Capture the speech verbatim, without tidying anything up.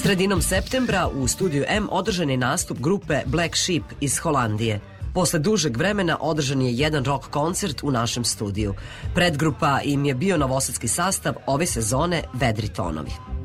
Sredinom septembra u studiju M održan je nastup grupe Black Sheep iz Holandije. Posle dužeg vremena održan je jedan rock koncert u našem studiju. Predgrupa im je bio novosadski sastav ove sezone Vedri tonovi.